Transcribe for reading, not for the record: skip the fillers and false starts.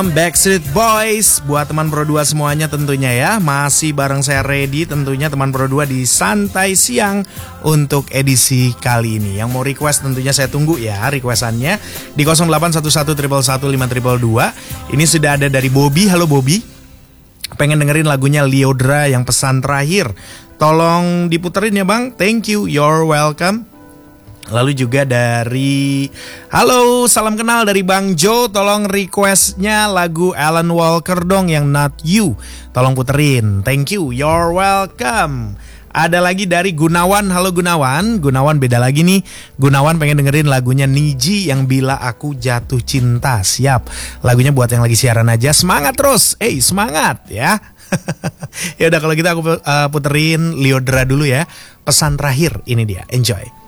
Backstreet Boys buat teman Pro 2 semuanya tentunya ya. Masih bareng saya Ready tentunya teman Pro 2 di Santai Siang untuk edisi kali ini. Yang mau request tentunya saya tunggu ya requestannya di 0811111522. Ini sudah ada dari Bobby. Halo Bobby. Pengen dengerin lagunya Lyodra yang pesan terakhir. Tolong diputerin ya Bang. Thank you, you're welcome. Lalu juga dari halo, salam kenal dari Bang Jo. Tolong requestnya lagu Alan Walker dong yang Not You. Tolong puterin. Thank you, you're welcome. Ada lagi dari Gunawan. Halo Gunawan. Gunawan beda lagi nih. Gunawan pengen dengerin lagunya Niji yang Bila Aku Jatuh Cinta. Siap. Lagunya buat yang lagi siaran aja. Semangat terus. Semangat ya. Ya udah kalau gitu aku puterin Lyodra dulu ya. Pesan terakhir ini dia. Enjoy.